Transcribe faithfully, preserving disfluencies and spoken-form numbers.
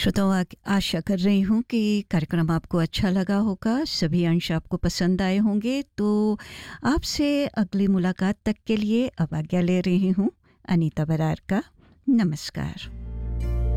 श्रोताओं, आ- आशा कर रही हूँ कि कार्यक्रम आपको अच्छा लगा होगा, सभी अंश आपको पसंद आए होंगे। तो आपसे अगली मुलाकात तक के लिए अब आज्ञा ले रही हूँ। अनीता बरार का नमस्कार।